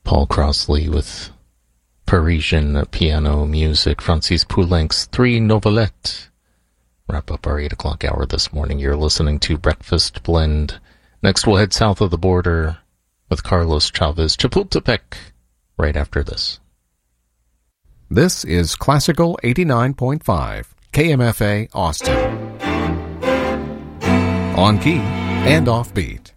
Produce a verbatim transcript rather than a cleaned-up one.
Paul Crossley with Parisian piano music. Francis Poulenc's Three Novelette. Wrap up our eight o'clock hour this morning. You're listening to Breakfast Blend. Next we'll head south of the border with Carlos Chavez, Chapultepec, right after this. This is Classical eighty-nine point five, K M F A Austin. On key and off beat.